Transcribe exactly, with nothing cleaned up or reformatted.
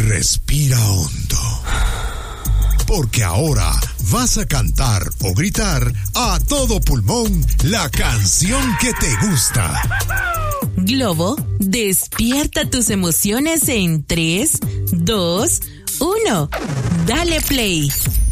Respira hondo, porque ahora vas a cantar o gritar a todo pulmón la canción que te gusta. Globo, despierta tus emociones en tres, dos, uno. Dale play.